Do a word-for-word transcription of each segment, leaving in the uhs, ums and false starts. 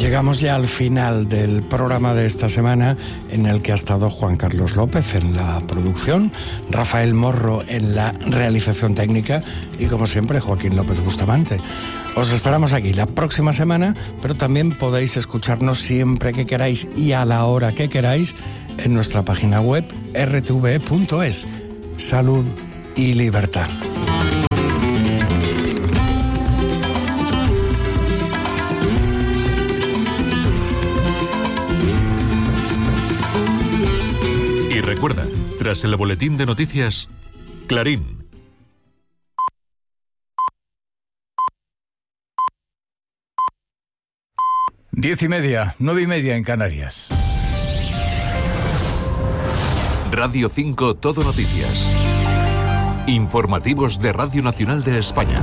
Llegamos ya al final del programa de esta semana, en el que ha estado Juan Carlos López en la producción, Rafael Morro en la realización técnica y, como siempre, Joaquín López Bustamante. Os esperamos aquí la próxima semana, pero también podéis escucharnos siempre que queráis y a la hora que queráis en nuestra página web erre te ve punto es. Salud y libertad. Y recuerda, tras el boletín de noticias, Clarín. Diez y media, nueve y media en Canarias. Radio cinco Todo Noticias. Informativos de Radio Nacional de España.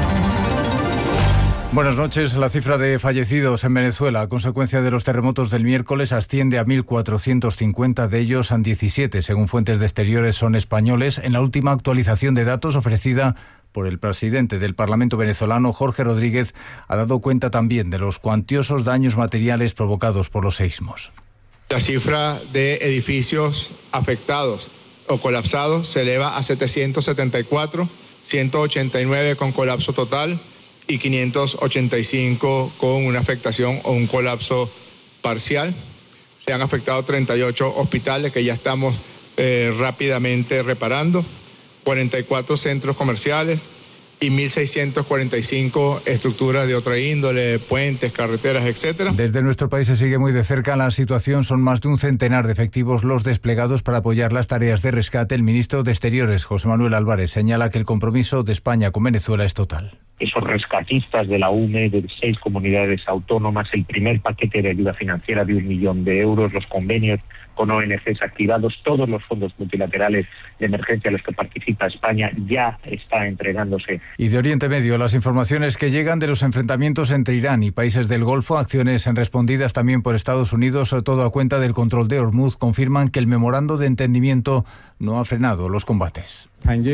Buenas noches. La cifra de fallecidos en Venezuela a consecuencia de los terremotos del miércoles asciende a mil cuatrocientos cincuenta, de ellos a diecisiete, según fuentes de exteriores, son españoles. En la última actualización de datos ofrecida por el presidente del Parlamento venezolano, Jorge Rodríguez, ha dado cuenta también de los cuantiosos daños materiales provocados por los seísmos. La cifra de edificios afectados o colapsados se eleva a setecientos setenta y cuatro, ciento ochenta y nueve con colapso total y quinientos ochenta y cinco con una afectación o un colapso parcial. Se han afectado treinta y ocho hospitales que ya estamos eh, rápidamente reparando, cuarenta y cuatro centros comerciales y mil seiscientas cuarenta y cinco estructuras de otra índole, puentes, carreteras, etcétera. Desde nuestro país se sigue muy de cerca la situación. Son más de un centenar de efectivos los desplegados para apoyar las tareas de rescate. El ministro de Exteriores, José Manuel Álvarez, señala que el compromiso de España con Venezuela es total. Esos rescatistas de la U M E, de seis comunidades autónomas, el primer paquete de ayuda financiera de un millón de euros, los convenios con O N Ges activados, todos los fondos multilaterales de emergencia a los que participa España ya está entregándose. Y de Oriente Medio, las informaciones que llegan de los enfrentamientos entre Irán y países del Golfo, acciones respondidas también por Estados Unidos, todo a cuenta del control de Hormuz, confirman que el memorando de entendimiento no ha frenado los combates.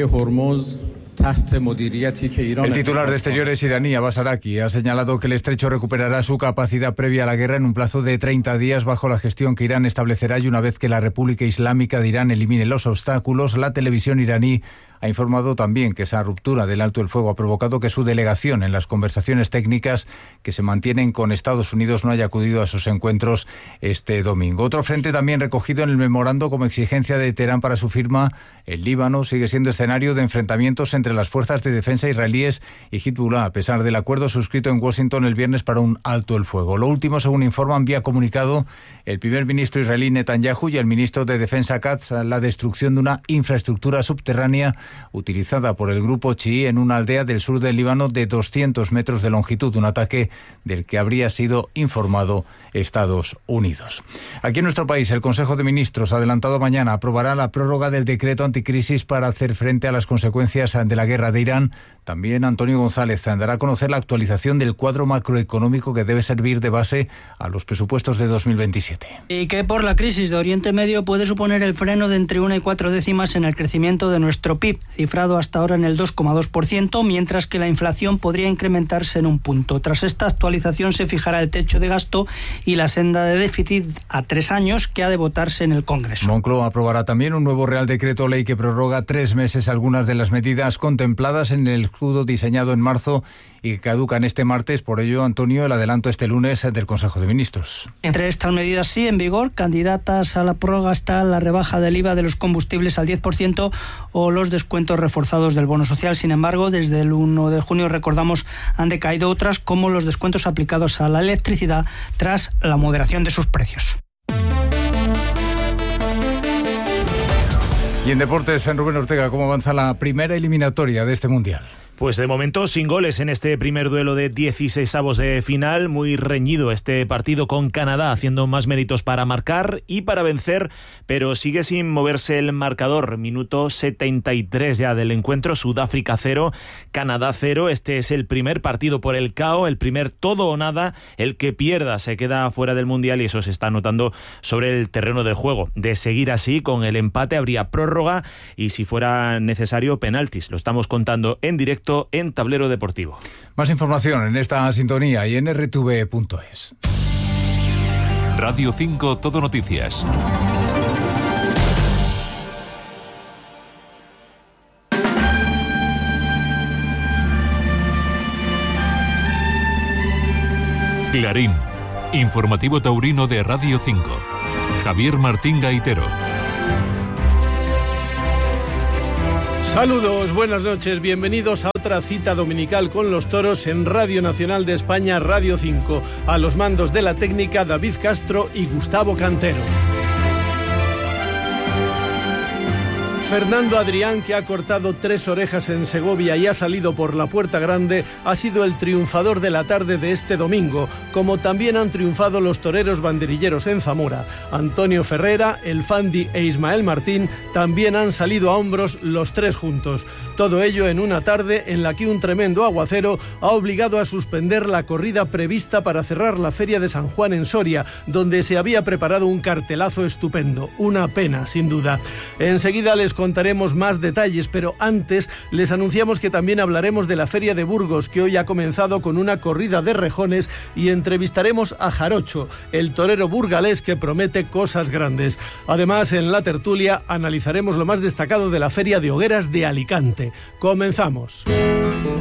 El titular de Exteriores iraní, Abbas Araqi, ha señalado que el estrecho recuperará su capacidad previa a la guerra en un plazo de treinta días bajo la gestión que Irán establecerá, y una vez que la República Islámica de Irán elimine los obstáculos. La televisión iraní ha informado también que esa ruptura del alto el fuego ha provocado que su delegación en las conversaciones técnicas que se mantienen con Estados Unidos no haya acudido a sus encuentros este domingo. Otro frente también recogido en el memorando como exigencia de Teherán para su firma, el Líbano sigue siendo escenario de enfrentamientos entre las fuerzas de defensa israelíes y Hezbollah, a pesar del acuerdo suscrito en Washington el viernes para un alto el fuego. Lo último, según informan vía comunicado el primer ministro israelí Netanyahu y el ministro de Defensa Katz, la destrucción de una infraestructura subterránea utilizada por el grupo chií en una aldea del sur del Líbano de doscientos metros de longitud, un ataque del que habría sido informado Estados Unidos. Aquí en nuestro país, el Consejo de Ministros, adelantado mañana, aprobará la prórroga del decreto anticrisis para hacer frente a las consecuencias de la guerra de Irán. También Antonio González dará a conocer la actualización del cuadro macroeconómico que debe servir de base a los presupuestos de dos mil veintisiete. Y que por la crisis de Oriente Medio puede suponer el freno de entre una y cuatro décimas en el crecimiento de nuestro P I B, cifrado hasta ahora en el dos coma dos por ciento, mientras que la inflación podría incrementarse en un punto. Tras esta actualización se fijará el techo de gasto y la senda de déficit a tres años que ha de votarse en el Congreso. Moncloa aprobará también un nuevo Real Decreto Ley que prorroga tres meses algunas de las medidas contempladas en el escudo diseñado en marzo y que caducan este martes. Por ello, Antonio, el adelanto este lunes del Consejo de Ministros. Entre estas medidas sí en vigor, candidatas a la prórroga está la rebaja del I V A de los combustibles al diez por ciento o los descuentos reforzados del bono social. Sin embargo, desde el uno de junio, recordamos, han decaído otras, como los descuentos aplicados a la electricidad tras la moderación de sus precios. Y en deportes, en Rubén Ortega, ¿cómo avanza la primera eliminatoria de este Mundial? Pues de momento sin goles en este primer duelo de dieciseisavos de final. Muy reñido este partido, con Canadá haciendo más méritos para marcar y para vencer, pero sigue sin moverse el marcador. Minuto setenta y tres ya del encuentro. Sudáfrica cero, Canadá cero. Este es el primer partido por el K O, el primer todo o nada. El que pierda se queda fuera del Mundial y eso se está notando sobre el terreno de juego. De seguir así, con el empate habría prórroga y, si fuera necesario, penaltis. Lo estamos contando en directo en Tablero Deportivo. Más información en esta sintonía y en erre te ve punto es. Radio cinco Todo Noticias. Clarín, informativo taurino de Radio cinco. Javier Martín Gaitero. Saludos, buenas noches, bienvenidos a otra cita dominical con los toros en Radio Nacional de España, Radio cinco. A los mandos de la técnica, David Castro y Gustavo Cantero. Fernando Adrián, que ha cortado tres orejas en Segovia y ha salido por la Puerta Grande, ha sido el triunfador de la tarde de este domingo, como también han triunfado los toreros banderilleros en Zamora. Antonio Ferrera, El Fandi e Ismael Martín también han salido a hombros los tres juntos. Todo ello en una tarde en la que un tremendo aguacero ha obligado a suspender la corrida prevista para cerrar la Feria de San Juan en Soria, donde se había preparado un cartelazo estupendo. Una pena, sin duda. Enseguida les contaremos más detalles, pero antes les anunciamos que también hablaremos de la Feria de Burgos, que hoy ha comenzado con una corrida de rejones, y entrevistaremos a Jarocho, el torero burgalés que promete cosas grandes. Además, en la tertulia analizaremos lo más destacado de la Feria de Hogueras de Alicante. Comenzamos.